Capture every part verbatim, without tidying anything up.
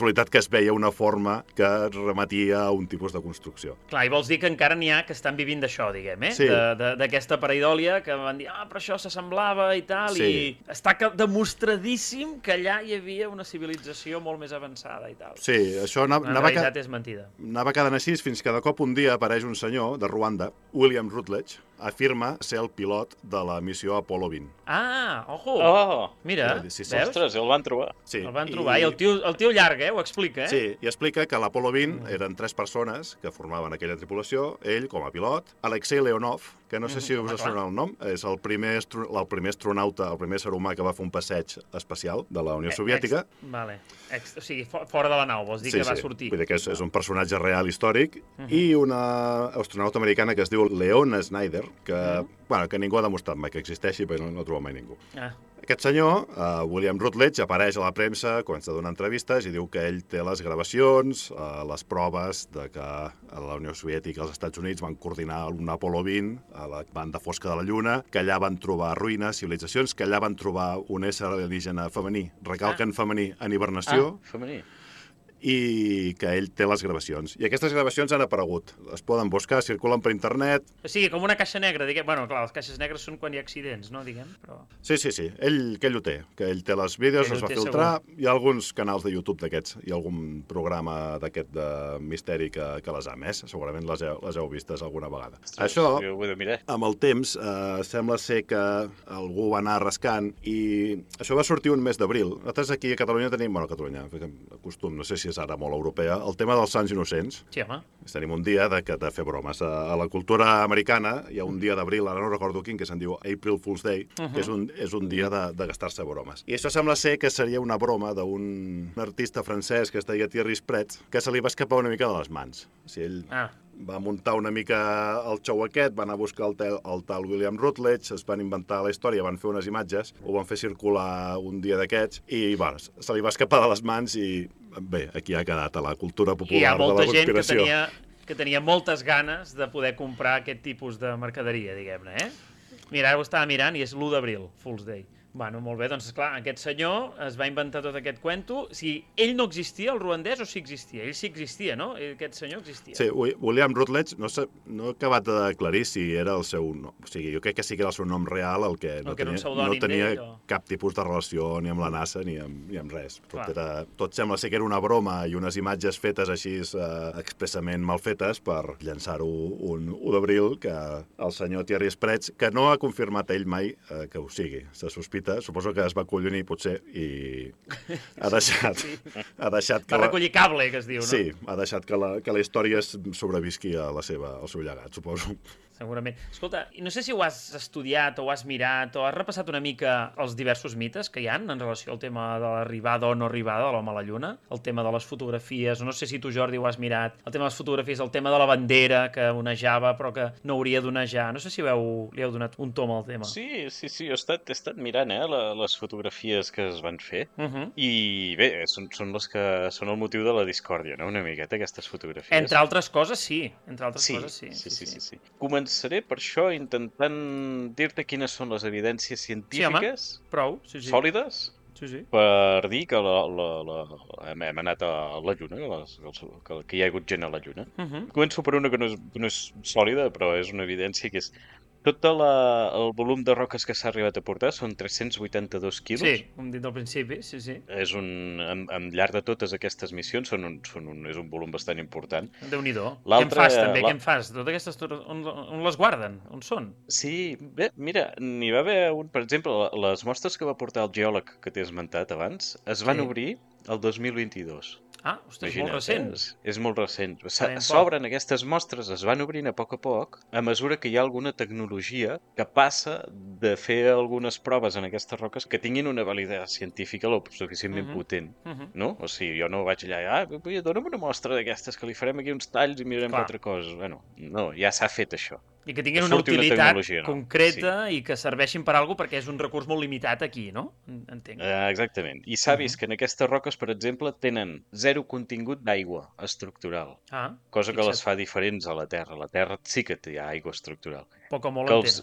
casualitat que es veia una forma que remetia a un tipus de construcció. Clar, i vols dir que encara n'hi ha que estan vivint d'això, diguem, eh? Sí. D'aquesta pareidòlia que van dir, ah, però això s'assemblava i tal, sí. i està demostradíssim que allà hi havia una civilització molt més avançada i tal. Sí, això anava... En realitat és mentida. Anava quedant així fins que de cop un dia apareix un senyor de Ruanda, William Rutledge, afirma ser el pilot de la missió Apollo vint. Ah, ojo! Oh! Mira, sí, sí. veus? Ostres, el van trobar. Sí. El van trobar, i, i el, tio, el tio llarg, eh? Ho explica, eh? Sí, i explica que l'Apollo vint mm. eren tres persones que formaven aquella tripulació, ell com a pilot, Alexei Leonov, que no sé si us mm, sona el nom, és el primer, el primer astronauta, el primer ser humà que va fer un passeig espacial de la Unió Soviètica. Ex, vale. Ex, o sigui, fora de la nau, vols dir sí, que va sí. sortir. Vull dir que és, és un personatge real històric, uh -huh. i una astronauta americana que es diu Leona Snyder, que, uh -huh. bueno, que ningú ha demostrat mai que existeixi, però no, no troba mai ningú. Ah. Aquest senyor, uh, William Rutledge, apareix a la premsa quan està donant entrevistes i diu que ell té les gravacions, uh, les proves de que a la Unió Soviètica i els Estats Units van coordinar un Apollo vint a la banda fosca de la Lluna, que allà van trobar ruïnes, civilitzacions, que allà van trobar un ésser alienígena femení, recalquen ah. femení en hibernació. Ah, femení. I que ell té les gravacions. I aquestes gravacions han aparegut. Es poden buscar, circulen per internet. O sigui, com una caixa negra, diguem. Bueno, clar, les caixes negres són quan hi ha accidents, no, diguem, però... Sí, sí, sí. Ell, que ell ho té. Que ell té les vídeos, els va filtrar. Segur. Hi ha alguns canals de YouTube d'aquests. Hi ha algun programa d'aquest de misteri que, que les ha més. Segurament les heu, les heu vistes alguna vegada. Ostres, Això, ho he de mirar. amb el temps, eh, sembla ser que algú va anar rascant i això va sortir un mes d'abril. Nosaltres aquí a Catalunya tenim... Bueno, a Catalunya, costum, no sé si és ara molt europea, el tema dels Sants Innocents. Sí, home. Tenim un dia de, de fer bromes. A, a la cultura americana hi ha un dia d'abril, ara no recordo quin, que se'n diu April Fool's Day, uh -huh. que és un, és un dia de, de gastar-se bromes. I això sembla ser que seria una broma d'un artista francès que es deia Thierry Spret, que se li va escapar una mica de les mans. O sigui, ell... Ah. va muntar una mica el show aquest, van anar a buscar el, tel, el tal William Rutledge, es van inventar la història, van fer unes imatges, ho van fer circular un dia d'aquests, i bueno, se li va escapar de les mans i bé, aquí ha quedat a la cultura popular de la conspiració. I hi ha molta gent que tenia, que tenia moltes ganes de poder comprar aquest tipus de mercaderia, diguem-ne, eh? Mira, ara ho estava mirant i és l'u d'abril, Fool's Day. Bueno, molt bé, doncs esclar, aquest senyor es va inventar tot aquest cuento. O sigui, ell no existia, el ruandès, o sí existia? Ell sí existia, no? Aquest senyor existia. Sí, William Rutledge, no, sé, no he acabat d'aclarir si era el seu nom. O sigui, jo crec que sí que era el seu nom real, el que no, no tenia, no tenia o... cap tipus de relació ni amb la NASA ni amb, ni amb res. Tot, era, tot sembla ser que era una broma i unes imatges fetes així eh, expressament mal fetes per llançar-ho un u d'abril, que el senyor Thierry Spret, que no ha confirmat ell mai eh, que ho sigui. Se sospita, suposo que es va collonir potser i ha deixat, sí, sí. Ha deixat que va recollir cable, que es diu, no? Sí, ha deixat que la, que la història sobrevisqui a la seva, al seu llegat, suposo. Segurament. Escolta, no sé si ho has estudiat o ho has mirat o has repassat una mica els diversos mites que hi ha en relació al tema de l'arribada o no arribada de l'home a la Lluna, el tema de les fotografies, o no sé si tu, Jordi, ho has mirat, el tema de les fotografies, el tema de la bandera que onejava però que no hauria d'onejar, no sé si veu, li heu donat un tom al tema. Sí, sí, sí, he estat, he estat mirant eh, la, les fotografies que es van fer uh -huh. i bé, són, són les que són el motiu de la discòrdia, no?, una miqueta, aquestes fotografies. Entre altres coses, sí. Entre altres sí, coses, sí. Sí, sí, sí, sí, sí. Començaré per això intentant dir-te quines són les evidències científiques sí, home. Prou, sí, sí. sòlides sí, sí. per dir que la, la, la, hem, hem anat a la Lluna, que, les, que, que hi ha hagut gent a la Lluna. Uh -huh. Començo per una que no és, no és sòlida, però és una evidència que és tot la, el volum de roques que s'ha arribat a portar són tres-cents vuitanta-dos quilos. Sí, com dit al principi, sí, sí. És un, en, en llarg de totes aquestes missions són un, són un, és un volum bastant important. Déu-n'hi-do. Què en fas, també? La... Què en fas? Totes aquestes, on, on les guarden? On són? Sí, bé, mira, n'hi va haver un, per exemple, les mostres que va portar el geòleg que t'he esmentat abans es van sí. obrir el dos mil vint-i-dos. Ah, ostres, és molt recent. És, és molt recent. S'obren aquestes mostres, es van obrint a poc a poc, a mesura que hi ha alguna tecnologia que passa de fer algunes proves en aquestes roques que tinguin una validació científica lo suficientment uh -huh. potent, uh -huh. no? O sigui, jo no vaig allà, ah, dona'm una mostra d'aquestes que li farem aquí uns talls i mirarem quatre coses. Bueno, no, ja s'ha fet això. I que tinguin una utilitat una concreta no? I que serveixin per a alguna cosa perquè és un recurs molt limitat aquí, no? Entenc. Uh, exactament. I s'ha vist uh -huh. que en aquestes roques, per exemple, tenen zero contingut d'aigua estructural. Ah, cosa que fixa't. Les fa diferents a la Terra. La Terra sí que té aigua estructural. Poc o molt que els... en tenen, no?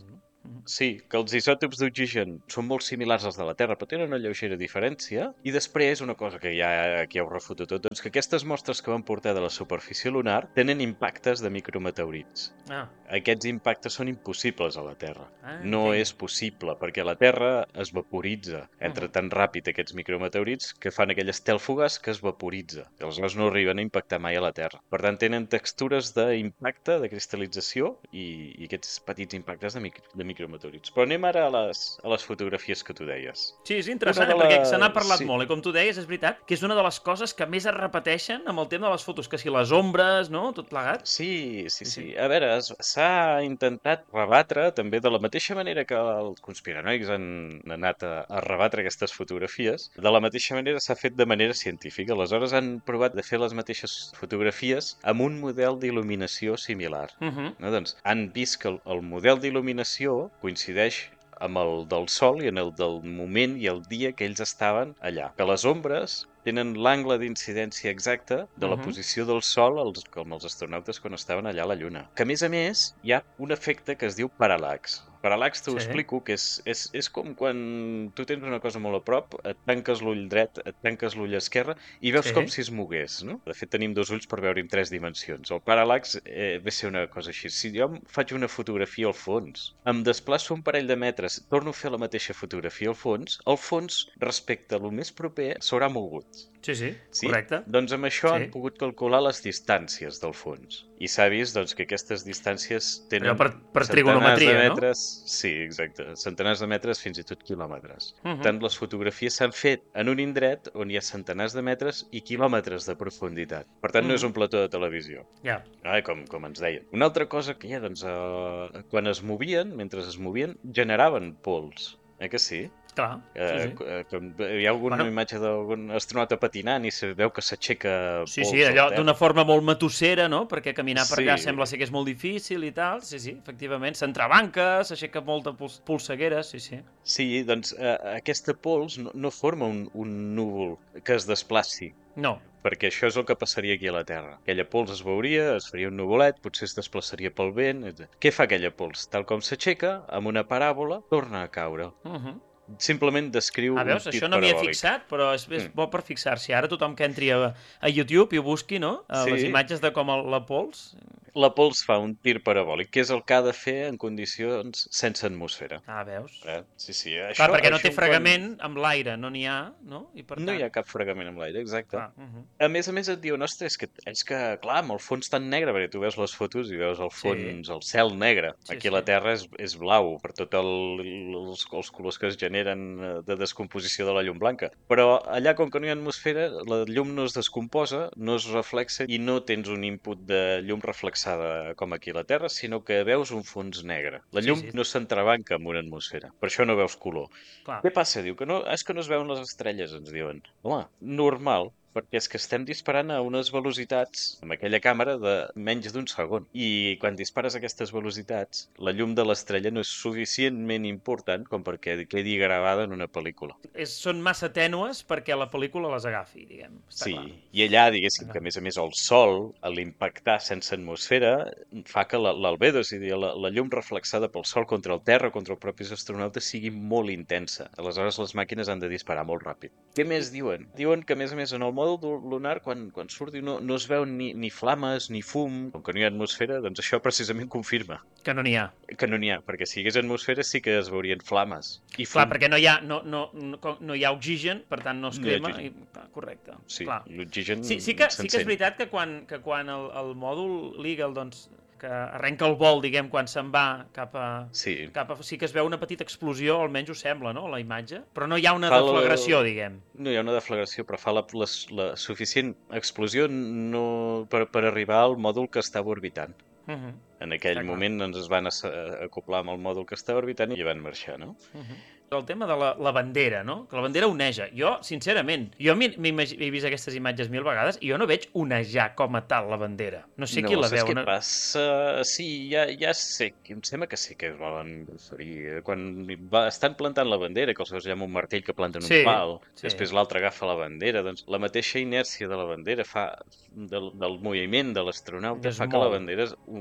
Sí, que els isòtops d'oxigen són molt similars als de la Terra, però tenen una lleugera diferència. I després, una cosa que ja aquí heu refutat tot, doncs que aquestes mostres que van portar de la superfície lunar tenen impactes de micrometeorits. Ah. Aquests impactes són impossibles a la Terra. Ah, no entenc. és possible, perquè la Terra es vaporitza. Entra Mhm. tan ràpid aquests micrometeorits que fan aquell estel fugaç que es vaporitza. I aleshores no arriben a impactar mai a la Terra. Per tant, tenen textures d'impacte, de cristal·lització i, i aquests petits impactes de, mic de micrometeorits. Però anem ara a les, a les fotografies que tu deies. Sí, és interessant, Una eh, de perquè se n'ha les- parlat sí. molt, i com tu deies, és veritat que és una de les coses que més es repeteixen amb el tema de les fotos, que si les ombres, no?, tot plegat. Sí, sí, Sí, sí. sí. A veure, es- s'ha intentat rebatre també de la mateixa manera que els conspiranoics han anat a, a rebatre aquestes fotografies, de la mateixa manera s'ha fet de manera científica. Aleshores han provat de fer les mateixes fotografies amb un model d'il·luminació similar. Mhm. No? Doncs han vist que el, el model d'il·luminació coincideix amb el del Sol i en el del moment i el dia que ells estaven allà. Que les ombres tenen l'angle d'incidència exacte de la Mhm. posició del Sol els, com els astronautes quan estaven allà a la Lluna. Que, a més a més, hi ha un efecte que es diu paral·lax. Paral·lax t'ho Sí. explico, que és, és, és com quan tu tens una cosa molt a prop, et tanques l'ull dret, et tanques l'ull esquerre i veus Sí. com si es mogués, no? De fet, tenim dos ulls per veure en tres dimensions. El paral·lax eh, ve a ser una cosa així. Si jo em faig una fotografia al fons, em desplaço un parell de metres, torno a fer la mateixa fotografia al fons, el fons, respecte a lo més proper, s'haurà mogut. Sí, sí, Sí? correcte. Doncs amb això Sí. han pogut calcular les distàncies del fons. I s'ha vist doncs, que aquestes distàncies tenen Allò per, per centenars trigonometria, de no? metres, sí, exacte, centenars de metres, fins i tot quilòmetres. Mhm. Per tant, les fotografies s'han fet en un indret on hi ha centenars de metres i quilòmetres de profunditat. Per tant, no és Mhm. un plató de televisió. Ja. Ah, com, com ens deien. Una altra cosa que hi ha, doncs, eh, quan es movien, mentre es movien, generaven pols. Eh que sí? Clar, Eh, sí, sí. eh, com, hi ha alguna Bueno. imatge d'algun astronauta patinant i se veu que s'aixeca Sí, pols sí, al allò terra. d'una forma molt matossera, no?, perquè caminar per allà Sí. sembla ser que és molt difícil i tal, sí, sí, efectivament, s'entrebanca, s'aixeca molta pols polseguera, sí, sí. Sí, doncs eh, aquesta pols no, no forma un, un núvol que es desplaci, No, perquè això és el que passaria aquí a la Terra. Aquella pols es veuria, es faria un nuvolet, potser es desplaçaria pel vent, etcètera. Què fa aquella pols? Tal com s'aixeca, amb una paràbola, torna a caure. mhm. Simplement descriu Ah, un veus, tir això no m'hi he parabòlic. fixat, però és, és Mm. bo per fixar-s'hi. Ara tothom que entri a, a YouTube i ho busqui, no?, a les Sí. imatges de com el, la pols. La pols fa un tir parabòlic, que és el que ha de fer en condicions sense atmosfera. Ah, veus? Eh? Sí, sí. Clar, Això, perquè no això té quan- fregament amb l'aire, no n'hi ha, no? I per No tant... hi ha cap fregament amb l'aire, exacte. Clar, mhm. A més a més et diuen, ostres, és que, és que clar, amb el fons tan negre, perquè tu veus les fotos i veus el Sí. fons, el cel negre. Sí, Aquí sí. la Terra és, és blau, per tots els, els colors que es generen eh, de descomposició de la llum blanca. Però allà, com que no hi ha atmosfera, la llum no es descomposa, no es reflexa i no tens un input de llum reflexada com aquí a la Terra, sinó que veus un fons negre. La Sí, llum sí. no s'entrebanca amb una atmosfera, per això no veus color. Clar. Què passa? Diu que no, és que no es veuen les estrelles, ens diuen. Home, normal, perquè és que estem disparant a unes velocitats amb aquella càmera de menys d'un segon. I quan dispares a aquestes velocitats, la llum de l'estrella no és suficientment important com perquè quedi gravada en una pel·lícula. És, són massa tènues perquè la pel·lícula les agafi, diguem. Està Sí, clar. i allà, diguéssim, que a més a més el sol, a l'impactar sense atmosfera, fa que la- l'albedo, és a dir, la, la llum reflexada pel sol contra el terra, contra els propis astronautes, sigui molt intensa. Aleshores, les màquines han de disparar molt ràpid. Què més diuen? Diuen que, a més a més, en el mòdul lunar, quan, quan surt, diu, no, no es veuen ni, ni flames, ni fum. Com que no hi ha atmosfera, doncs això precisament confirma Que no n'hi ha. que no n'hi ha, perquè si hi hagués atmosfera sí que es veurien flames. I Clar, fum. perquè no hi ha, no, no, no, no hi ha oxigen, per tant no es No hi ha crema. oxigen. I, clar, correcte. Sí, Clar. l'oxigen Sí, sí, que, sí que és s'encén. veritat que quan, que quan el, el mòdul l'Eagle, doncs, que arrenca el vol, diguem, quan se'n va cap a, Sí. cap a... Sí que es veu una petita explosió, almenys ho sembla, no?, la imatge. Però no hi ha una Fa la- deflagració, diguem. No hi ha una deflagració, però fa la, la, la suficient explosió no, per, per arribar al mòdul que estava orbitant. Uh -huh. En aquell Està clar. moment doncs, es van ass- acoplar amb el mòdul que estava orbitant i van marxar, no? Uh -huh. El tema de la, la bandera, no? Que la bandera oneja. Jo, sincerament, jo m'hi- m'hi imagi- he vist aquestes imatges mil vegades i jo no veig onejar com a tal la bandera. No sé qui la saps veu. què no? passa? Sí, ja, ja sé, em sembla que sí que es volen referir. Quan va, estan plantant la bandera, que els veus allà amb un martell que planten Sí, un pal, sí. després l'altre agafa la bandera, doncs la mateixa inèrcia de la bandera fa, del, del moviment de l'astronauta Es fa que la mou. bandera es o- onegi.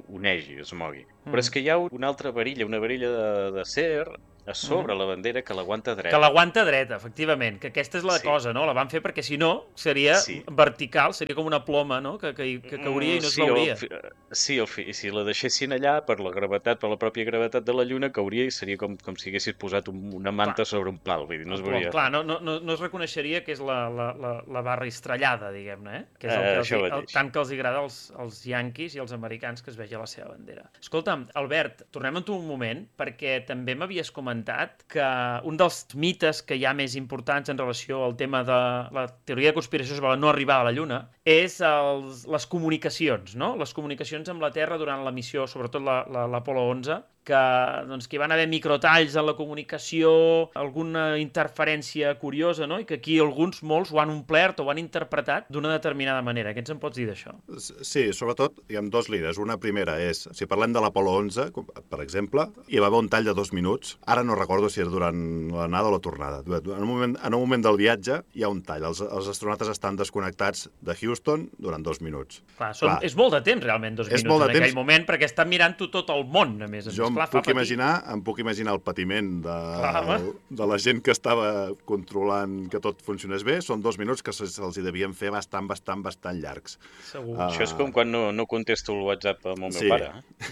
vagi, es mogui. Mm. Però és que hi ha una altra varilla, una varilla de, de ser a sobre mm. la bandera que l'aguanta dreta. Que l'aguanta dreta, efectivament, que aquesta és la sí. cosa, no? La van fer perquè si no seria sí. vertical, seria com una ploma, no? Que, que, que cauria i no sí, es veuria. El, sí, el, i si la deixessin allà, per la gravetat, per la pròpia gravetat de la Lluna, cauria i seria com, com si haguessis posat un, una manta clar. sobre un pal, vull dir, no es veuria. Clar, no, no, no es reconeixeria que és la, la, la, la barra estrellada, diguem-ne, eh? Que és el que els, uh, el, tant que els agrada als, als yanquis i als americans que es vegi la seva bandera. Escolta'm, Albert, tornem amb tu un moment, perquè també m'havies comentat que un dels mites que hi ha més importants en relació al tema de la teoria de conspiració sobre la no arribada a la Lluna és els, les comunicacions, no? Les comunicacions amb la Terra durant la missió, sobretot l'Apolo onze, que, doncs, que hi van haver microtalls en la comunicació, alguna interferència curiosa, no? I que aquí alguns, molts, ho han omplert o ho han interpretat d'una determinada manera. Què ens en pots dir d'això? Sí, sobretot hi ha dos línies. Una primera és, si parlem de l'Apolo onze, per exemple, hi va haver un tall de dos minuts. Ara no recordo si era durant l'anada o la tornada. En un moment, en un moment del viatge hi ha un tall. Els, els astronautes estan desconnectats de Houston durant dos minuts. Clar, són, Clar. És molt de temps, realment, dos és minuts en aquell temps. moment, perquè estan mirant-ho tot el món, a més. Jo Clar, em, puc imaginar, em puc imaginar el patiment de, Clar, de la gent que estava controlant que tot funcionés bé. Són dos minuts que se'ls hi devien fer bastant, bastant, bastant llargs. Segur. Uh, Això és com quan no, no contesto el WhatsApp amb el meu sí. pare.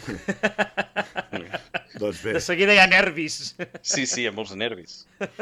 Doncs bé. De seguida hi ha nervis. Sí, sí, hi ha molts nervis.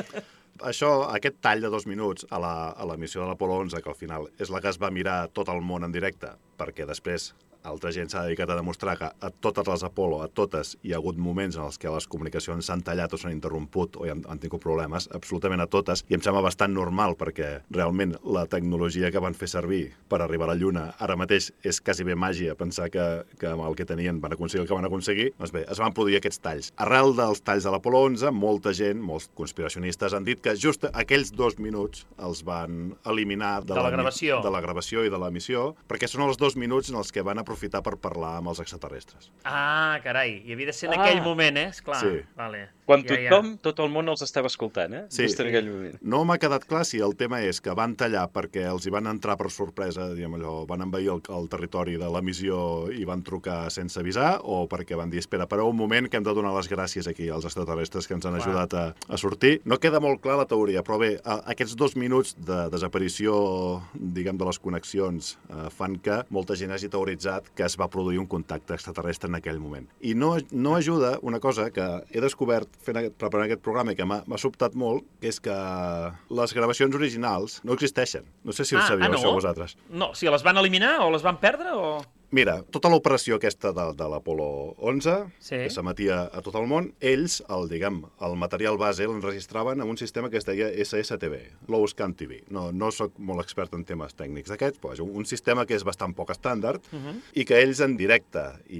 Això, aquest tall de dos minuts a la, a la missió de l'Apolo onze, que al final és la que es va mirar tot el món en directe, perquè després altra gent s'ha dedicat a demostrar que a totes les Apolo, a totes, hi ha hagut moments en els que les comunicacions s'han tallat o s'han interromput o han, han tingut problemes, absolutament a totes, i em sembla bastant normal perquè realment la tecnologia que van fer servir per arribar a la Lluna ara mateix és quasi bé màgia pensar que, que amb el que tenien van aconseguir el que van aconseguir. Doncs bé, es van produir aquests talls. Arrel dels talls de l'Apolo onze, molta gent, molts conspiracionistes han dit que just aquells dos minuts els van eliminar de, de, la, la, gravació. de la gravació i de l'emissió, perquè són els dos minuts en els que van aprofitar per parlar amb els extraterrestres. Ah, carai, i havia de ser en ah. aquell moment, eh? Esclar, sí. Vale. Quan ja, tothom, ja. tot el món els estava escoltant, eh? Sí. Just en aquell moment. No m'ha quedat clar si el tema és que van tallar perquè els hi van entrar per sorpresa, diguem allò, van envair el, el territori de l'emissió i van trucar sense avisar, o perquè van dir, espera, per un moment que hem de donar les gràcies aquí als extraterrestres que ens han ajudat a, a sortir. No queda molt clar la teoria, però bé, aquests dos minuts de desaparició, diguem, de les connexions eh, fan que molta gent hagi teoritzat que es va produir un contacte extraterrestre en aquell moment. I no, no ajuda una cosa que he descobert fent, preparant aquest programa i que m'ha sobtat molt, que és que les gravacions originals no existeixen. No sé si ho ah, sabíeu, ah, no? això vosaltres. No, si les van eliminar o les van perdre o... Mira, tota l'operació aquesta de, de l'Apolo onze, sí. que s'emetia a tot el món, ells, el, diguem, el material base l'enregistraven amb un sistema que es deia S S T V, Low Scan T V. No, no soc molt expert en temes tècnics d'aquests, però és un, un sistema que és bastant poc estàndard uh -huh. i que ells en directe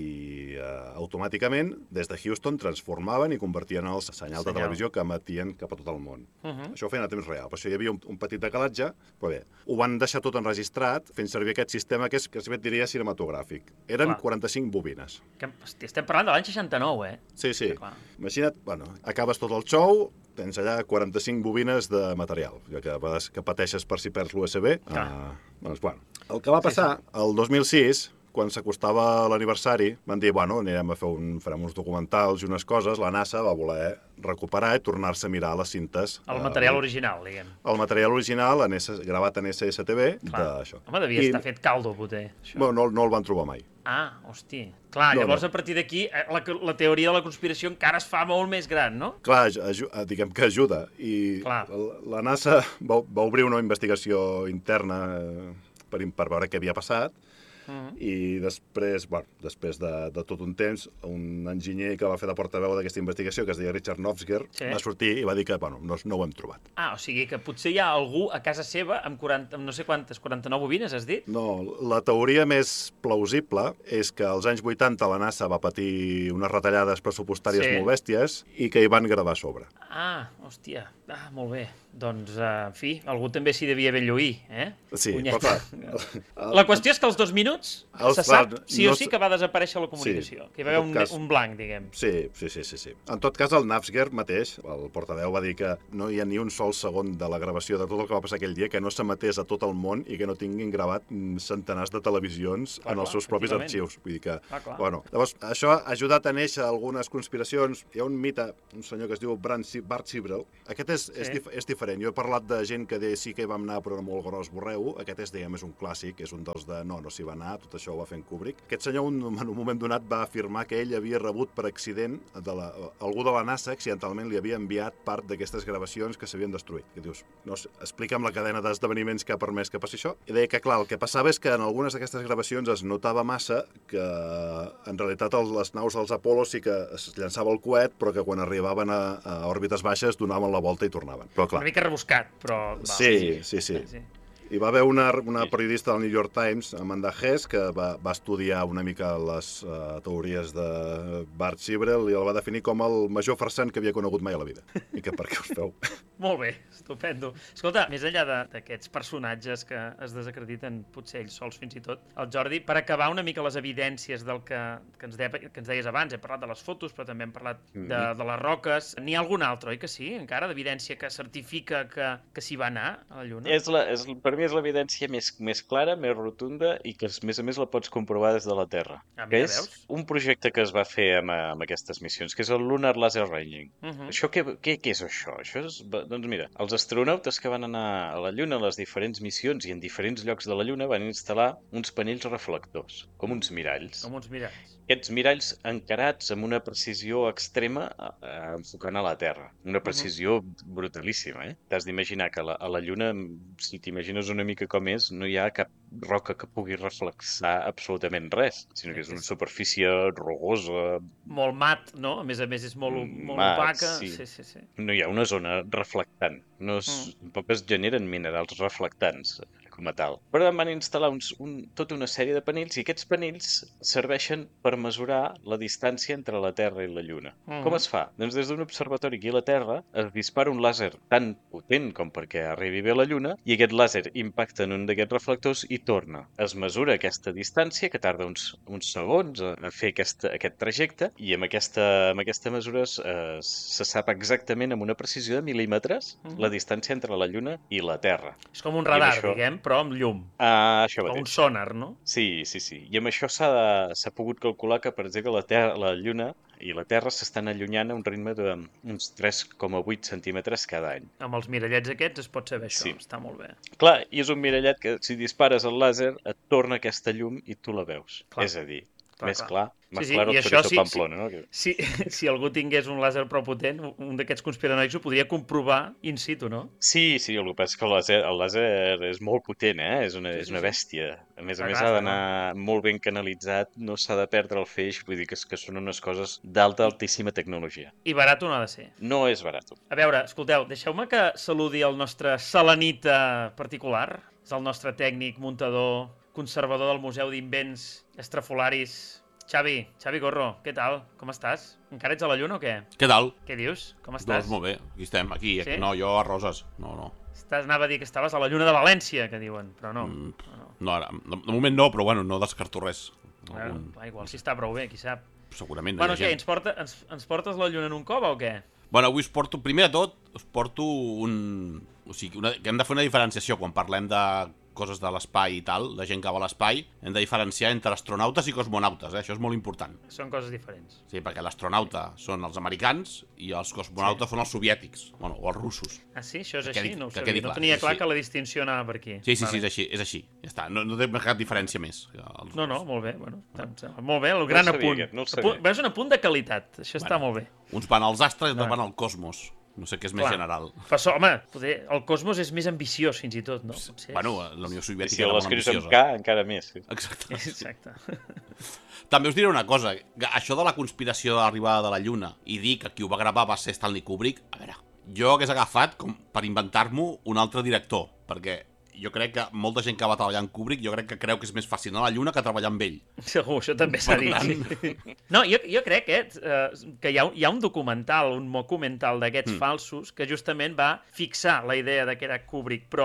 i eh, automàticament des de Houston transformaven i convertien el senyal, senyal de televisió que emetien cap a tot el món. Uh -huh. Això ho feien a temps real. Per això hi havia un, un petit decalatge, però bé, ho van deixar tot enregistrat fent servir aquest sistema que és, que es diria cinematogràfic. Eren clar. quaranta-cinc bobines. Que, hosti, estem parlant de l'any seixanta-nou, eh? Sí, sí. Clar. Imagina't, bueno, acabes tot el show, tens allà quaranta-cinc bobines de material, que, que pateixes per si perds l'U S B. Uh, doncs, bueno. El que va passar, sí, sí. el dos mil sis, quan s'acostava l'aniversari, van dir, bueno, anirem a fer un, farem uns documentals i unes coses, la NASA va voler recuperar i tornar-se a mirar les cintes. El material eh, original, diguem. El material original en S, gravat en S S T V d'això. Home, devia I, estar fet caldo, poter. Això. Bueno, no, no el van trobar mai. Ah, hosti. Clar, no, llavors no. a partir d'aquí la, la teoria de la conspiració encara es fa molt més gran, no? Clar, diguem que ajuda. I la, la NASA va, va obrir una investigació interna per, per veure què havia passat. Uh-huh. I després, bueno, després de, de tot un temps, un enginyer que va fer de portaveu d'aquesta investigació, que es deia Richard Nofsger, sí. va sortir i va dir que, bueno, no, no ho hem trobat. Ah, o sigui que potser hi ha algú a casa seva amb, quaranta, amb no sé quantes, quaranta-nou bobines, has dit? No, la teoria més plausible és que als anys vuitanta la NASA va patir unes retallades pressupostàries sí. molt bèsties i que hi van gravar a sobre. Ah, hòstia, ah, molt bé. Doncs, uh, en fi, algú també s'hi devia haver lluir, eh? Sí, Punyeta. però clar... La qüestió és que els dos minuts minuts Els se sap va- sí o no sí s- que va desaparèixer la comunicació, Sí, que hi va haver en un, tot cas- un blanc, diguem. Sí, sí, sí, sí, sí. En tot cas, el Navsger mateix, el portaveu, va dir que no hi ha ni un sol segon de la gravació de tot el que va passar aquell dia que no s'emetés a tot el món i que no tinguin gravat mm, centenars de televisions Clar, en els clar, seus propis efectivament. arxius. Vull dir que, Ah, clar. bueno, llavors, això ha ajudat a néixer algunes conspiracions. Hi ha un mite, un senyor que es diu Bran Si- Bart Sibrel. Aquest és, és, Sí. dif és diferent. Jo he parlat de gent que deia sí que hi vam anar, però era molt gros borreu. Aquest és, diguem, és un clàssic, és un dels de no, no s'hi va anar, tot això ho va fer en Kubrick. Aquest senyor, un, en un moment donat, va afirmar que ell havia rebut per accident de la, algú de la NASA accidentalment li havia enviat part d'aquestes gravacions que s'havien destruït. I dius, no sé, explica'm la cadena d'esdeveniments que ha permès que passi això. I deia que, clar, el que passava és que en algunes d'aquestes gravacions es notava massa que en realitat el, les naus dels Apollo sí que es llançava el coet, però que quan arribaven a, a òrbites baixes donaven la volta i tornaven. Però clar, Una mica rebuscat, però... Va, sí, sí, sí. sí. Hi va haver una, una periodista del New York Times, Amanda Hess, que va, va estudiar una mica les uh, teories de Bart Sibrel i el va definir com el major farsant que havia conegut mai a la vida. I que per què us feu? Molt bé, estupendo. Escolta, més enllà de- d'aquests personatges que es desacrediten, potser ells sols fins i tot, el Jordi, per acabar una mica les evidències del que, que, ens, de, que ens deies abans, hem parlat de les fotos, però també hem parlat de, de les roques. N'hi ha algun altre, oi que sí, encara, d'evidència que certifica que, que s'hi va anar a la Lluna? És la, és, per mi és l'evidència més, més clara, més rotunda i que, a més a més, la pots comprovar des de la Terra. Ah, Que mira, és veus? un projecte que es va fer amb, amb aquestes missions, que és el Lunar Laser Ranging. Uh -huh. Això què, què, què és això? Això és, va- doncs mira, els astronautes que van anar a la Lluna a les diferents missions i en diferents llocs de la Lluna van instal·lar uns panells reflectors, com uns miralls. Com uns miralls. Aquests miralls encarats amb una precisió extrema eh, enfocant a la Terra. Una precisió brutalíssima, eh? T'has d'imaginar que a la, a la Lluna, si t'imagines una mica com és, no hi ha cap roca que pugui reflexar absolutament res, sinó que és una superfície rugosa, Molt mat, no? A més a més és molt, Mm, molt mat, opaca. sí. Sí, sí, sí. no hi ha una zona reflectant. No es, Mm. Tampoc es generen minerals reflectants com a tal. Però van instal·lar uns, un, tota una sèrie de panells i aquests panells serveixen per mesurar la distància entre la Terra i la Lluna. Mhm. Com es fa? Doncs des d'un observatori aquí a la Terra es dispara un làser tan potent com perquè arribi bé a la Lluna i aquest làser impacta en un d'aquests reflectors i torna. Es mesura aquesta distància, que tarda uns, uns segons a, a fer aquesta, aquest trajecte, i amb aquesta, amb aquesta mesura es, eh, se sap exactament amb una precisió de mil·límetres Mhm. la distància entre la Lluna i la Terra. És com un I amb radar, això- diguem, però amb llum. Ah, això O un mateix. sonar, no? Sí, sí, sí. I amb això s'ha s'ha pogut calcular que, per exemple, la, terra, la Lluna i la Terra s'estan allunyant a un ritme d'uns tres coma vuit centímetres cada any. Amb els mirallets aquests es pot saber això. Sí. Està molt bé. Clar, i és un mirallet que si dispares el làser et torna aquesta llum i tu la veus. Clar. És a dir, Clar, més clar. clar, Sí, més sí, clar i el això chorizo sí- Pamplona, no? Que- Si, si algú tingués un làser prou potent, un d'aquests conspiranoics ho podria comprovar in situ, no? Sí, sí, el que passa és que el làser, el làser és molt potent, eh? És una, Sí, és sí, una sí. bèstia. A més a Està més clar, ha està d'anar molt ben canalitzat, no s'ha de perdre el feix, vull dir que, és, que són unes coses d'alta, altíssima tecnologia. I barat no ha de ser. No és barat. A veure, escolteu, deixeu-me que saludi el nostre selenita particular. És el nostre tècnic, muntador, conservador del Museu d'Invents Estrafolaris. Xavi, Xavi Gorro, què tal? Com estàs? Encara ets a la Lluna o què? Què tal? Què dius? Com estàs? Doncs molt bé, aquí estem, aquí. Sí? No, jo a Roses. No, no. Estàs, anava a dir que estaves a la Lluna de València, que diuen, però no. Mm, no, no. No, ara, de, de moment no, però bueno, no descarto res. Bueno, Algun, va, igual si està prou bé, qui sap. segurament. Bueno, hi ha què, gent. ens, porta, ens, ens portes la Lluna en un cova o què? Bueno, avui us porto, primer de tot, us porto un... O sigui, una, que hem de fer una diferenciació quan parlem de coses de l'espai i tal, de gent que va a l'espai, hem de diferenciar entre astronautes i cosmonautes, eh? Això és molt important. Són coses diferents. Sí, perquè l'astronauta són els americans i els cosmonautes sí. són els soviètics, bueno, o els russos. Ah, sí? Això és Que així? quedi- No ho que sabia. quedi No clar, tenia sí, clar sí. que la distinció anava per aquí. Sí, sí, sí, Vale. és així, és així. Ja està, no, no té cap diferència més. Els No, no, russos. molt bé. Bueno, em sembla molt bé, el gran el sabia, apunt. aquest, no el Apunt- sabia. Veus un apunt de qualitat. Això està Bueno. molt bé. Uns van als astres i No. altres van al cosmos. No sé què és més Clar. general. Però, so, home, poder, el cosmos és més ambiciós, fins i tot, no? Potser és- Bueno, la Unió I Soviètica si era molt l'escrius amb ambiciosa. K, encara més. Sí. Exacte. Exacte. També us diré una cosa, que això de la conspiració de l'arribada de la Lluna i dir que qui ho va gravar va ser Stanley Kubrick, a veure, jo hagués agafat com per inventar-m'ho un altre director, perquè jo crec que molta gent que va treballar en Kubrick jo crec que creu que és més fàcil anar a la Lluna que treballar amb ell. Segur, això també s'ha Per dit. tant- No, jo, jo crec eh, eh, que hi ha, hi ha un documental, un documental d'aquests Mm. falsos, que justament va fixar la idea de que era Kubrick, però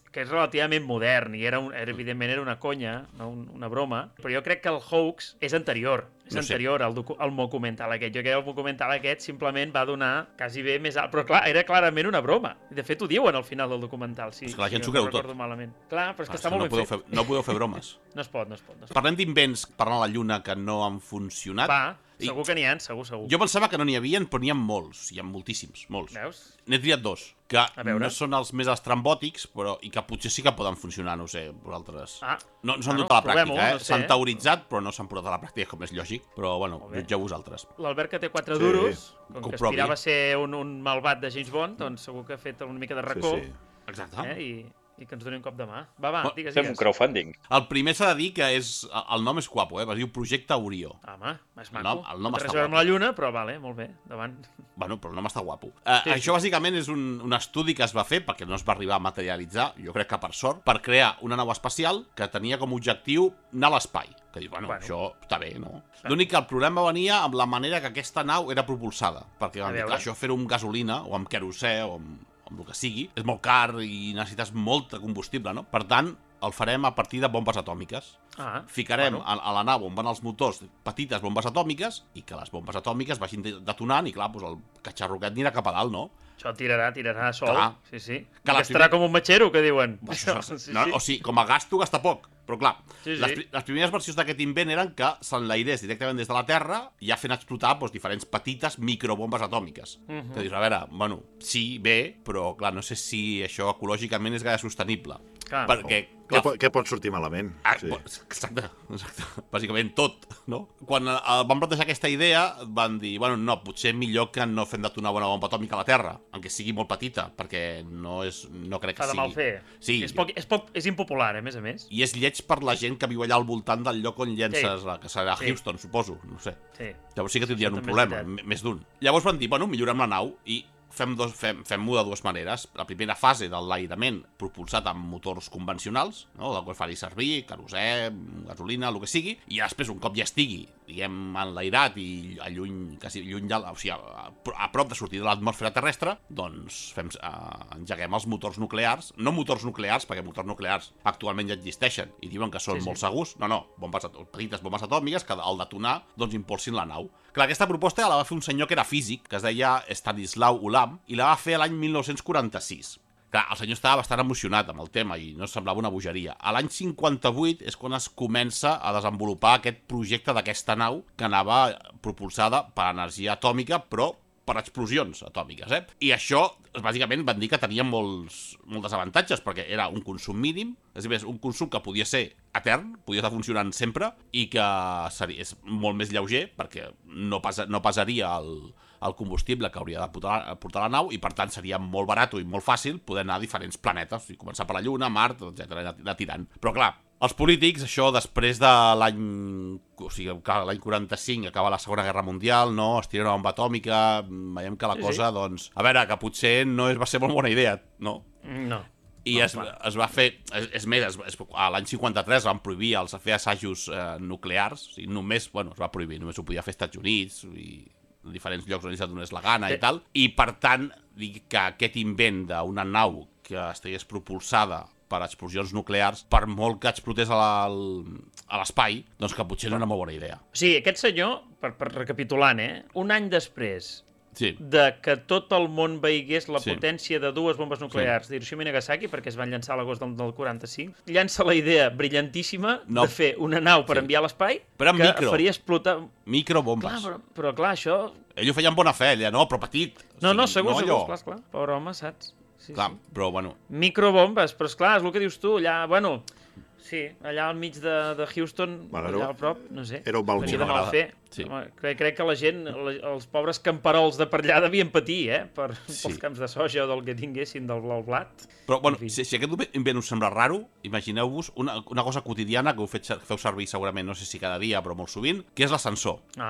que és relativament modern i era, un, era evidentment era una conya, no? una broma, però jo crec que el hoax és anterior, és no sé. anterior al, docu al documental aquest. Jo crec que el documental aquest simplement va donar quasi bé més alt, però clar, era clarament una broma. De fet, ho diuen al final del documental. Si, és que la gent si s'ho no creu tot. malament. Clar, però és que ah, està molt no ben fet. Fer, no podeu fer bromes. No es pot, no es pot. No es pot. Parlem d'invents per anar a la Lluna que no han funcionat. Va, segur que n'hi ha, segur, segur. Jo pensava que no n'hi havia, però n'hi ha molts. Hi ha moltíssims, molts. Veus? N'he triat dos, que no són els més estrambòtics, però i que potser sí que poden funcionar, no ho sé, vosaltres. Ah. No, no s'han bueno, dut a la pràctica, eh? no sé, S'han eh? teoritzat, però no s'han portat a la pràctica, com és lògic. Però, bueno, jutgeu vosaltres. L'Albert, que té quatre Sí. duros, com Que ho que provi. aspirava a ser un, un malvat de James Bond, doncs segur que ha fet una mica de racó, Sí, sí. Exacte. eh? I, i que ens doni un cop de mà. Va, va, Bueno, digues, Fem un digues. crowdfunding. El primer s'ha de dir que és... El nom és guapo, eh? Es diu Projecte Orió. Home, és El maco. nom- el nom No té està res a veure amb guapo. la lluna, però vale, molt bé, davant. Bueno, però el nom està guapo. Uh, Sí, això, sí. bàsicament, és un, un estudi que es va fer, perquè no es va arribar a materialitzar, jo crec que per sort, per crear una nau espacial que tenia com a objectiu anar a l'espai. Que dius, bueno, Bueno. això està bé, no? L'únic que el problema venia amb la manera que aquesta nau era propulsada, perquè A van dir, veure. clar, això fer-ho amb gasolina, o amb querosè, o amb, amb el que sigui, és molt car i necessites molt de combustible, no? Per tant, el farem a partir de bombes atòmiques. Ah, Ficarem bueno. a, a la nau on van els motors petites bombes atòmiques i que les bombes atòmiques vagin de- detonant i, clar, doncs el catxarroquet anirà cap a dalt, no? Això tirarà, tirarà sol. Clar. Sí, sí. Que Que la estarà primer- com un matxero, que diuen. Això, sí, no, sí. O sigui, com a gasto gasta poc, però clar, Sí, sí. Les, pri- les primeres versions d'aquest invent eren que s'enlairés directament des de la Terra ja fent explotar doncs, diferents petites microbombes atòmiques. Uh Mhm. -huh. Que dius, a veure, bueno, sí, bé, però clar, no sé si això ecològicament és gaire sostenible. Clar. perquè, Què, clar, pot, què pot sortir malament? Ah, Sí. bo- exacte, exacte. Bàsicament tot, no? Quan eh, van plantejar aquesta idea, van dir, bueno, no, potser millor que no fem detonar una bomba atòmica a la Terra, encara sigui molt petita, perquè no és, no crec que Fa de sigui... mal fer. Sí. És, poc, és, poc, és impopular, eh, a més a més. I és lleig per la gent que viu allà al voltant del lloc on llences, Sí. la, que serà Sí. Houston, suposo, no ho sé. Sí. Llavors sí que tindrien Això un també és problema, veritat. m- més d'un. Llavors van dir, bueno, millorem la nau i fem dos, fem, fem-ho de dues maneres. La primera fase de l'enlairament propulsat amb motors convencionals, no? del qual faci servir, querosè, gasolina, el que sigui, i després, un cop ja estigui, diguem, enlairat i a lluny, quasi lluny de, la- o sigui, a, a prop de sortir de l'atmosfera terrestre, doncs fem, uh, engeguem els motors nuclears, no motors nuclears, perquè motors nuclears actualment ja existeixen i diuen que són Sí, sí. molt segurs, no, no, bombes, at- petites bombes atòmiques que al detonar, doncs impulsin la nau. Clar, aquesta proposta la va fer un senyor que era físic, que es deia Stanislau Ulam, i la va fer l'any mil nou-cents quaranta-sis. Clar, el senyor estava bastant emocionat amb el tema i no semblava una bogeria. A l'any cinquanta-vuit és quan es comença a desenvolupar aquest projecte d'aquesta nau que anava propulsada per energia atòmica, però per explosions atòmiques, eh? I això, bàsicament, van dir que tenia molts, molts desavantatges, perquè era un consum mínim, és a dir, un consum que podia ser etern, podia estar funcionant sempre, i que seria, és molt més lleuger, perquè no, pasa, no pesaria el, el combustible que hauria de portar, portar la nau, i per tant seria molt barat i molt fàcil poder anar a diferents planetes, i començar per la Lluna, Mart, etcètera, anar, anar tirant. Però clar, els polítics, això després de l'any... O sigui, que l'any quaranta-cinc acaba la Segona Guerra Mundial, no? Es tira una bomba atòmica, veiem que la Sí, cosa, doncs... A veure, que potser no és, va ser molt bona idea, no? No. I No, es, clar. es va fer... És, és més, es, es, a l'any cinquanta-tres van prohibir els fer assajos eh, nuclears, o sigui, només, bueno, es va prohibir, només ho podia fer als Estats Units i en diferents llocs on ells donés la gana Sí. i tal, i per tant, dic que aquest invent d'una nau que estigués propulsada per explosions nuclears, per molt que explotés a la- a l'espai, doncs que potser no era una molt bona idea. O sigui, aquest senyor, per, per recapitulant, eh? Un any després Sí, de que tot el món veigués la Sí. potència de dues bombes nuclears d'Hiroshima i Nagasaki, perquè es van llançar a l'agost del, del quaranta-cinc, llança la idea brillantíssima No. de fer una nau per Sí. enviar a l'espai Però en que micro. faria explotar... microbombes. Clar, però, però clar, això... Ell ho feia amb bona fe, ella, no, però petit. O No, no, sigui, segur, segur, allò. clar, clar. Pobre home, saps? Sí, Clar, sí. però bueno, Microbombes, però esclar, és el que dius tu, allà, bueno... Sí, allà al mig de, de Houston, Bueno, allà era- al prop, no sé. era un mal Tenia gir, de mal m'agrada. fer. Sí. Home, crec, crec que la gent, la, els pobres camperols de per allà devien patir, eh? Per, Sí. pels camps de soja o del que tinguessin, del blau blat. Però, bueno, En fi. si, si aquest invent us sembla raro, imagineu-vos una, una cosa quotidiana que ho fet, feu servir segurament, no sé si cada dia, però molt sovint, que és l'ascensor. Ah,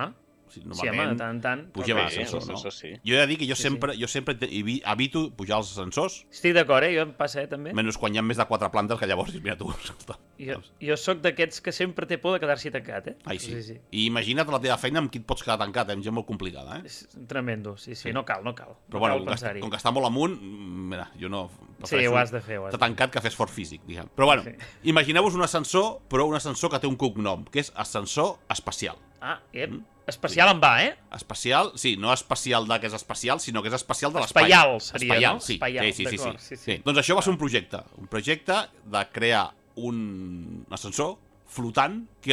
Sí, Sí, home, de tant en tant. pugem Bé, a l'ascensor, no? l'ascensor sí. Jo he de dir que jo Sí, sempre, jo sempre te- evi- evito pujar als ascensors, Estic d'acord, eh? Jo em passa, eh, també. menys quan hi ha més de quatre plantes, que llavors, mira tu, escolta. Jo, jo sóc d'aquests que sempre té por de quedar-s'hi tancat, eh? Ai, sí. sí, sí. I imagina't la teva feina amb qui et pots quedar tancat, eh? És gent molt complicada, eh? És tremendo, sí, sí, Sí. no cal, no cal. Però no bueno, cal com que, està, pensar-hi. com que està molt amunt, mm, mira, jo no... Sí, ho has de fer, ho has de Està tancat que fes fort físic, diguem. Però bueno, Sí. imagineu-vos un ascensor, però un ascensor que té un cognom, que és ascensor espacial. Ah, ep, Mm. especial en va, eh? Espacial, sí, no espacial de que és espacial, sinó que és espacial de l'espai. Espaial seria, Espaial, no? sí. Espaial, sí, sí, sí, sí. d'acord, sí, sí. sí. Doncs això va ser un projecte. Un projecte de crear un ascensor flotant que,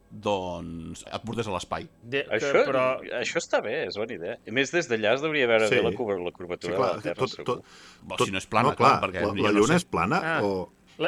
doncs, et portés a l'espai. De, que, Això, però... això està bé, és bona idea. A més, des d'allà es deuria veure Sí. bé la, curva, la curvatura Sí, clar, de la Terra, tot, segur. tot, Bo, tot, si no és plana, no, clar, clar, perquè la, jo la no lluna sé. és plana Ah. o... La...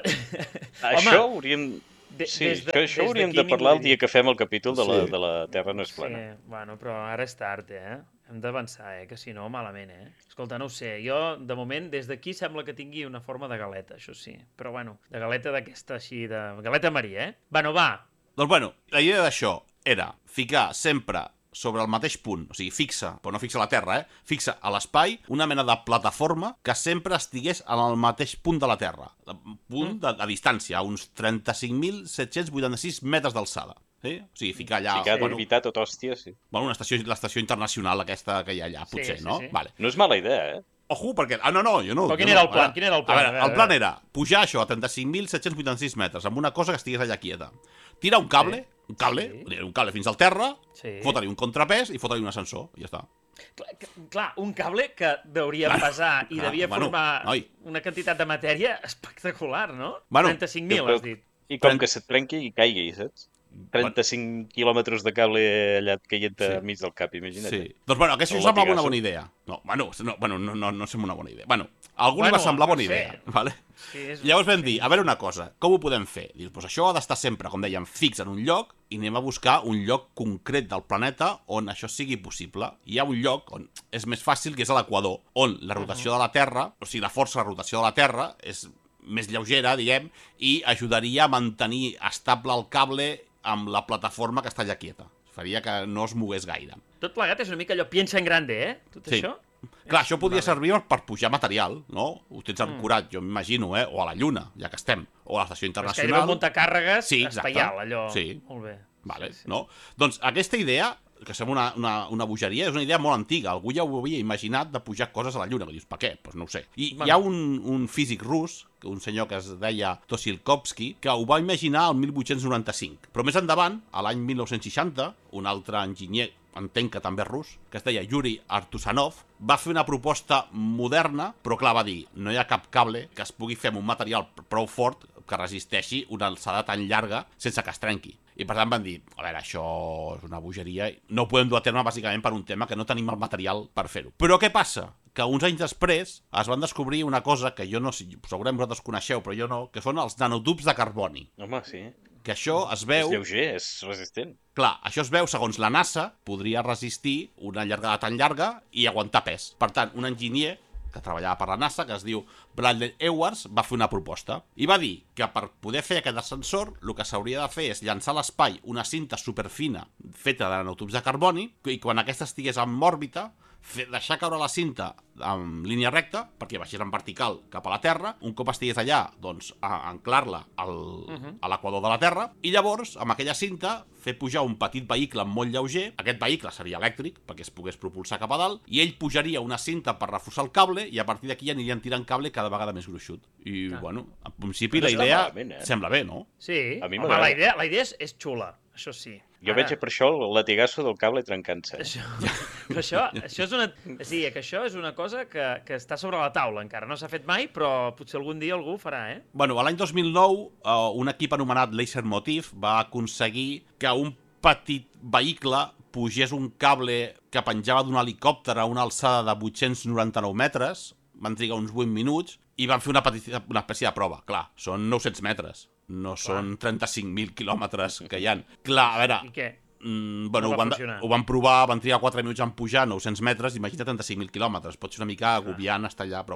Això Home, hauríem... de- Sí, des de- això, això des hauríem d'aquí de ningú parlar el diria. dia que fem el capítol de la, Sí. de la Terra no és Sí, plana. bueno, però ara és tard, eh? Hem d'avançar, eh? Que si no, malament, eh? Escolta, no ho sé, jo, de moment, des d'aquí sembla que tingui una forma de galeta, això sí. Però, bueno, de galeta d'aquesta així, de galeta maria, eh? Bueno, va, Doncs bueno, la idea d'això era ficar sempre sobre el mateix punt, o sigui, fixa, però no fixa a la Terra, eh? Fixa a l'espai una mena de plataforma que sempre estigués en el mateix punt de la Terra. Punt de, de distància, a uns trenta-cinc mil set-cents vuitanta-sis metres d'alçada. Sí? O sigui, ficar allà... Ficar bueno, d'orbitat tot hòstia, sí. bueno, una estació, l'estació internacional aquesta que hi ha allà, Sí, potser, sí, no? sí. Vale. No és mala idea, eh? Ojo, perquè... Ah, no, no, jo no... Però quin jo era no. el plan? A veure, Quin era el plan? A A veure, veure, el a plan veure. era pujar això a trenta-cinc mil set-cents vuitanta-sis metres amb una cosa que estigués allà quieta. Tirar un cable, un cable, Sí. un cable fins al terra, Sí. fotre-hi un contrapès i fotre-hi un ascensor, i ja està. Clar, que- clar, un cable que deuria Clar, pesar i clar, devia bueno, formar noi. una quantitat de matèria espectacular, no? Bueno, trenta-cinc mil, però- has dit. I com Tren- que se't trenqui i caigui, saps? trenta-cinc quilòmetres de cable allà caient Sí. enmig del cap, imagina't. Sí. Doncs bueno, aquesta El això sembla una latigazo. bona idea. No, bueno, no, bueno, no, no, no sembla una bona idea. Bueno, a algú li Bueno, va semblar bona no sé. idea, vale? Sí, és... Llavors vam dir, a veure una cosa, com ho podem fer? Dius, doncs això ha d'estar sempre, com dèiem, fix en un lloc i anem a buscar un lloc concret del planeta on això sigui possible. Hi ha un lloc on és més fàcil, que és a l'equador, on la rotació de la Terra, o sigui, la força de rotació de la Terra és més lleugera, diguem, i ajudaria a mantenir estable el cable amb la plataforma que està allà quieta. Faria que no es mogués gaire. Tot plegat és una mica allò piensa en grande, eh? Tot Sí. això? Clar, això podria Vale. servir per pujar material, no? Ho tens ancorat, jo m'imagino, eh? O a la Lluna, ja que estem. O a l'estació Però és gairebé internacional. un muntacàrregues Sí, exacte. espaial, allò. Sí. Molt bé. Vale, Sí, sí. no? Doncs aquesta idea, que sembla una, una, una bogeria, és una idea molt antiga. Algú ja ho havia imaginat de pujar coses a la Lluna. Que dius, per què? Doncs no ho sé. I Bueno. hi ha un, un físic rus, un senyor que es deia Tosilkovsky, que ho va imaginar el mil vuit-cents noranta-cinc. Però més endavant, a l'any mil nou-cents seixanta, un altre enginyer, entenc que també és rus, que es deia Yuri Artusanov, va fer una proposta moderna, però clar, va dir, no hi ha cap cable que es pugui fer amb un material prou fort que resisteixi una alçada tan llarga sense que es trenqui. I per tant van dir, a veure, això és una bogeria, no ho podem dur a terme bàsicament per un tema que no tenim el material per fer-ho. Però què passa? Que uns anys després es van descobrir una cosa que jo no sé, segurament vosaltres coneixeu, però jo no, que són els nanotubs de carboni. Home, sí. Que això es veu... És lleuger, és resistent. Clar, això es veu, segons la NASA, podria resistir una llargada tan llarga i aguantar pes. Per tant, un enginyer que treballava per la NASA, que es diu Bradley Edwards, va fer una proposta. I va dir que per poder fer aquest ascensor, el que s'hauria de fer és llançar a l'espai una cinta superfina feta de nanotubs de carboni, i quan aquesta estigués en òrbita, fer, deixar caure la cinta en línia recta, perquè baixés en vertical cap a la Terra, un cop estigués allà, doncs, a anclar-la al, uh -huh. a l'equador de la Terra, i llavors, amb aquella cinta, fer pujar un petit vehicle molt lleuger, aquest vehicle seria elèctric, perquè es pogués propulsar cap a dalt, i ell pujaria una cinta per reforçar el cable, i a partir d'aquí anirien tirant cable cada vegada més gruixut. I, Ah. bueno, en principi No la està idea malament, eh? sembla bé, no? Sí, A mi home, m'agrada. la idea, la idea és, és xula, això sí. Jo Ara, veig per això el latigasso del cable trencant-se. Això, però això, això és una... Sí, que això és una cosa que, que està sobre la taula encara. No s'ha fet mai, però potser algun dia algú ho farà, eh? Bueno, a l'any dos mil nou, uh, un equip anomenat Laser Motive va aconseguir que un petit vehicle pugés un cable que penjava d'un helicòpter a una alçada de vuit-cents noranta-nou metres, van trigar uns vuit minuts, i van fer una, petita, una espècie de prova. Clar, són nou-cents metres, no Clar. són trenta-cinc mil quilòmetres que hi ha. Clar, a veure... I què? Mm, bueno, No ho, va van, funcionar. ho van provar, van trigar quatre minuts en pujar, nou-cents metres, imagina't trenta-cinc mil quilòmetres, pot ser una mica agobiant estar allà, però bueno,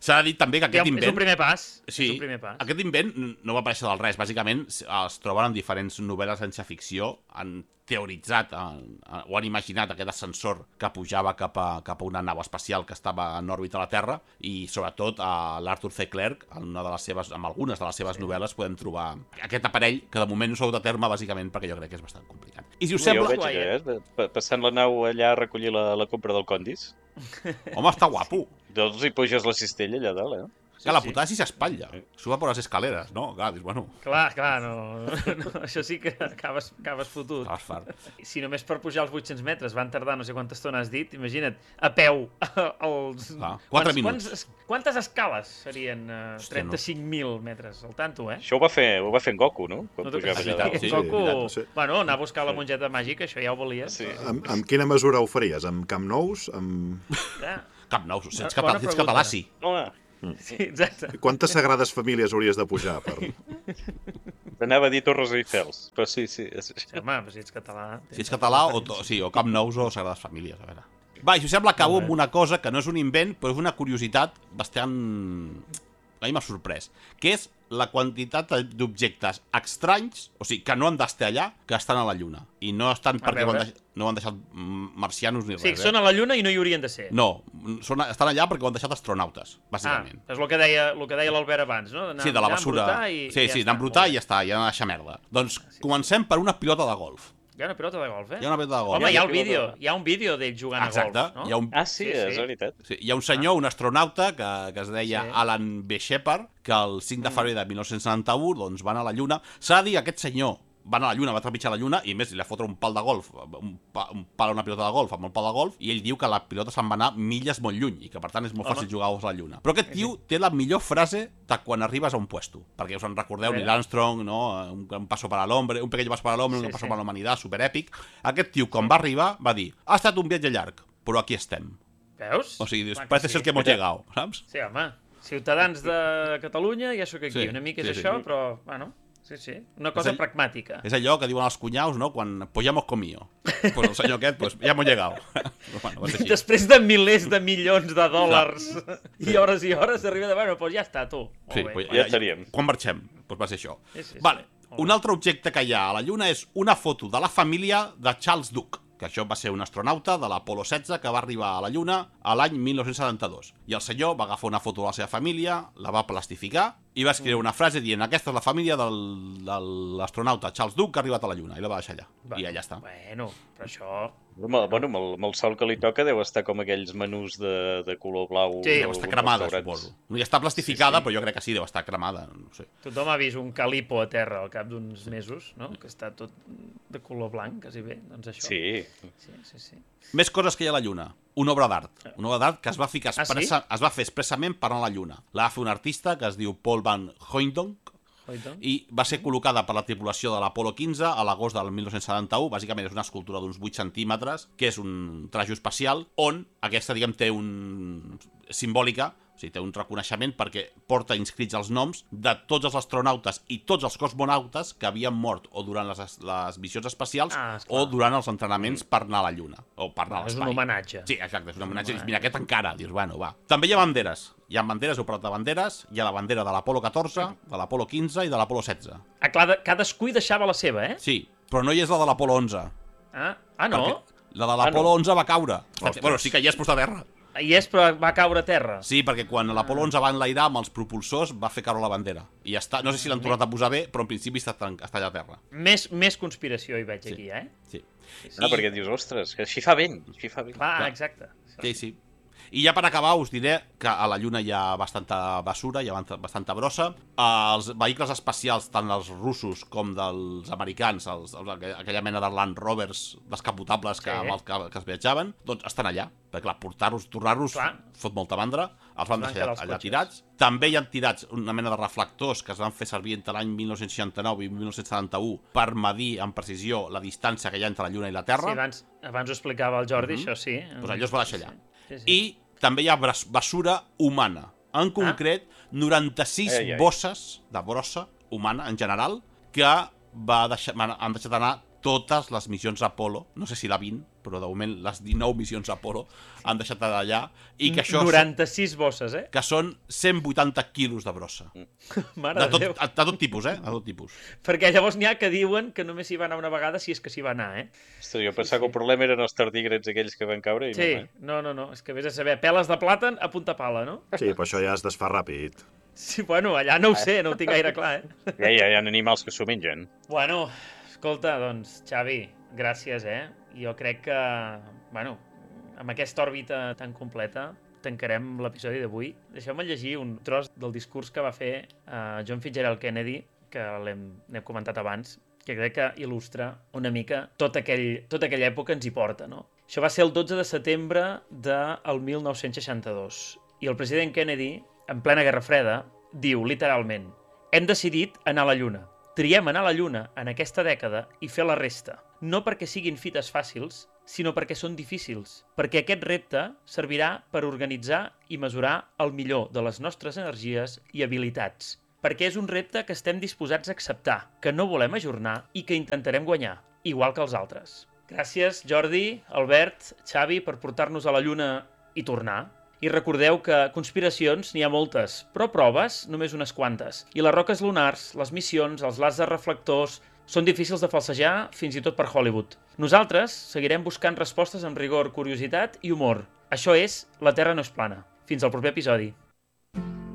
S'ha de dir també que aquest invent... És un primer pas. Sí, és un primer pas. Aquest invent no va aparèixer del res. Bàsicament es troben en diferents novel·les de ciència-ficció. Han teoritzat han, o han imaginat aquest ascensor que pujava cap a, cap a una nau espacial que estava en òrbita a la Terra i sobretot a l'Arthur C. Clarke, en, una de les seves, en algunes de les seves sí. novel·les podem trobar aquest aparell que de moment no s'ha dut a terme bàsicament perquè jo crec que és bastant complicat. I si us no, sembla... Jo ho veig, eh? Passant la nau allà a recollir la, la compra del Condis. Home, està guapo. Doncs hi puges la cistella allà dalt, eh? Sí, que la putada sí s'espatlla. Suba per les escaleres, no? Clar, dius, bueno... Clar, clar, no, no, això sí que acabes, acabes fotut. Acabes fart. Si només per pujar els vuit-cents metres van tardar no sé quanta estona has dit, imagina't, a peu, els... Clar, quatre minuts. Quants, quantes escales serien? Uh, trenta-cinc mil metres, al tanto, eh? Això ho va fer, ho va fer en Goku, no? Quan no pujava allà dalt. Sí, Goku, sí. Bueno, anar a buscar la mongeta màgica, això ja ho valia. Sí. Amb, amb quina mesura ho faries? Amb Camp Nous? Amb... Ja. Cap nou, si ets català, si ets català sí. Home, sí, exacte. Quantes sagrades famílies hauries de pujar? Per... Anava a dir Torres Eiffels, però sí, sí. És... Sí, home, però si ets català... Si ets català, o, to, sí, o Camp Nous o Sagrades Famílies, a veure. Va, i si us sembla, acabo amb una cosa que no és un invent, però és una curiositat bastant... A mi m'ha sorprès, que és la quantitat d'objectes estranys, o sigui, que no han d'estar allà, que estan a la Lluna. I no estan perquè ho han deixat, no ho han deixat marcianos ni res. Sí, són a la Lluna i no hi haurien de ser. No, són, estan allà perquè ho han deixat astronautes, bàsicament. Ah, és el que deia el que deia l'Albert abans, no? Sí, de la basura. I, sí, i sí, ja d'embrutar i ja està, ja no deixar merda. Doncs ah, sí, comencem per una pilota de golf. Hi ha una pilota de golf, eh? Hi ha una pilota de golf. Home, hi ha, Hi ha el vídeo, pilota. hi ha un vídeo d'ell jugant Exacte. a golf, no? Hi ha un... Ah, sí, Sí, és sí. veritat. Sí, hi ha un senyor, un astronauta, que, que es deia Sí. Alan B. Shepard, que el cinc de febrer de mil nou-cents setanta-u doncs, van a la Lluna. S'ha de dir, aquest senyor va anar a la Lluna, va trepitjar la Lluna, i a més li va fotre un pal de golf, un, pa, un pal a una pilota de golf amb el pal de golf, i ell diu que la pilota se'n va anar milles molt lluny, i que per tant és molt Home. fàcil jugar a la Lluna. Però aquest tio té la millor frase de quan arribes a un puesto, perquè us en recordeu, A veure. Neil Armstrong, no? un, un paso para l'hombre, un pequeño paso para l'hombre, Sí, un paso sí. para l'humanitat, superèpic. Aquest tio, quan va arribar, va dir, ha estat un viatge llarg, però aquí estem. Veus? O sigui, dius, Clar que parece sí. ser que hemos llegado, saps? Sí, home. Ciutadans de Catalunya, ja sóc aquí. Sí, Una mica sí, és sí. això, però, bueno, sí, sí. Una cosa És all- pragmàtica. És allò que diuen els cunyaus, no? Quan pues ya hemos comido. Pues el senyor aquest, pues ya hemos llegado. Bueno, va ser així. Després de milers de milions de dòlars i hores i hores arriba de, bueno, doncs ja està, tu. Molt Sí, bé. pues, Ja estaríem. Quan marxem? Pues va ser això. Sí, sí, sí. Vale. Molt Un bé. altre objecte que hi ha a la Lluna és una foto de la família de Charles Duke, que això va ser un astronauta de l'Apolo setze que va arribar a la Lluna a l'any mil nou-cents setanta-dos. I el senyor va agafar una foto de la seva família, la va plastificar i va escriure una frase dient aquesta és la família del, de l'astronauta Charles Duke que ha arribat a la Lluna, i la va deixar allà. Va. I allà està. Bueno, però això... Bueno, amb el, amb el sol que li toca deu estar com aquells menús de, de color blau. Sí, Deu d'alguns estar cremada, restaurants. suposo. No hi està plastificada, Sí, sí. però jo crec que sí, deu estar cremada. No ho sé. Tothom ha vist un calipo a terra al cap d'uns mesos, no? Que està tot de color blanc, quasi bé. Doncs això. Sí. Sí, sí, sí. Més coses que hi ha a la Lluna. Una obra d'art. Una obra d'art que es va ficar Ah, sí? expressa, es va fer expressament per anar a la Lluna. La va fer un artista que es diu Paul Van Hoyndonk Hoyton? i va ser col·locada per la tripulació de l'Apolo quinze a l'agost del mil nou-cents setanta-u. Bàsicament és una escultura d'uns vuit centímetres, que és un trajo espacial, on aquesta, diguem, té un... simbòlica, o sigui, té un reconeixement perquè porta inscrits els noms de tots els astronautes i tots els cosmonautes que havien mort o durant les, les missions espacials Ah, esclar. o durant els entrenaments per anar a la Lluna o per anar a És l'espai. un homenatge. Sí, exacte, és un homenatge. homenatge. Mira, aquest encara, dius, bueno, va. També hi ha banderes. Hi ha banderes, heu parlat de banderes. Hi ha la bandera de l'Apolo catorze, de l'Apolo quinze i de l'Apolo setze. Ah, clar, de- cadascú hi deixava la seva, eh? Sí, però no hi és la de l'Apolo onze. Ah, ah no? Perquè la de l'Apolo Ah, no. onze va caure. Ostres. Bueno, sí que hi és, però està a terra. Hi és, però va caure a terra. Sí, perquè quan l'Apolo onze va enlairar amb els propulsors va fer caure la bandera. I ja està. No sé si l'han tornat a posar bé, però en principi està, està allà a terra. Més, més conspiració hi veig Sí. aquí, eh? Sí. Ah, perquè dius, ostres, que així fa vent, així fa vent. Clar, Clar. exacte. Sí, sí. I ja per acabar us diré que a la Lluna hi ha bastanta basura, hi ha bastanta- bastanta brossa. Els vehicles espacials, tant els russos com dels americans, els, els, aquella mena de Land Rovers descapotables que, Sí. amb els que, que es viatjaven, doncs estan allà. Perquè clar, portar-los, tornar-los, Clar. fot molta mandra. Els van van deixar quedar allà, els allà cotxes. tirats. També hi han tirats una mena de reflectors que es van fer servir entre l'any mil nou-cents seixanta-nou i mil nou-cents setanta-u per medir amb precisió la distància que hi ha entre la Lluna i la Terra. Sí, abans, abans ho explicava el Jordi, Mhm. això sí. Doncs allò es va deixar allà. Sí, sí. I també hi ha bras- basura humana. En concret, noranta-sis Ai, ai. bosses de brossa humana en general que va deixar, van- han deixat anar totes les missions Apollo, no sé si la vint, però de moment les dinou missions Apollo han deixat d'allà, i que això noranta-sis bosses, eh? que són cent vuitanta quilos de brossa. Mare De de tot, Déu. de tot tipus, eh? De tot tipus. Perquè llavors n'hi ha que diuen que només s'hi va anar una vegada si és que s'hi va anar, eh? Ostres, jo pensava que el problema eren els tardígrads aquells que van caure i Sí, no, eh? no, no, no, és que vés a saber, peles de plàtan a punta pala, no? Sí, però això ja es desfà ràpid. Sí, bueno, allà no ho sé, no ho tinc gaire clar, eh? Ja, ja hi ha animals que s'ho mengen. Bueno, escolta, doncs, Xavi, gràcies, eh? Jo crec que, bueno, amb aquesta òrbita tan completa tancarem l'episodi d'avui. Deixeu-me llegir un tros del discurs que va fer uh, John Fitzgerald Kennedy, que l'hem comentat abans, que crec que il·lustra una mica tota, aquell, tota aquella època ens hi porta, no? Això va ser el dotze de setembre del mil nou-cents seixanta-dos. I el president Kennedy, en plena Guerra Freda, diu literalment: hem decidit anar a la Lluna. Triem anar a la Lluna en aquesta dècada i fer la resta. No perquè siguin fites fàcils, sinó perquè són difícils. Perquè aquest repte servirà per organitzar i mesurar el millor de les nostres energies i habilitats. Perquè és un repte que estem disposats a acceptar, que no volem ajornar i que intentarem guanyar, igual que els altres. Gràcies, Jordi, Albert, Xavi, per portar-nos a la Lluna i tornar. I recordeu que conspiracions n'hi ha moltes, però proves només unes quantes. I les roques lunars, les missions, els làsers reflectors, són difícils de falsejar fins i tot per Hollywood. Nosaltres seguirem buscant respostes amb rigor, curiositat i humor. Això és La Terra no és plana. Fins al proper episodi.